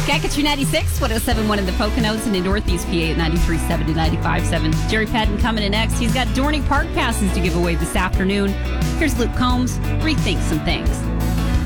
Country 96, 107.1 in the Poconos and in Northeast PA at 93.7 to 95.7. Jerry Patton coming in next. He's got Dorney Park passes to give away this afternoon. Here's Luke Combs, Rethink Some Things.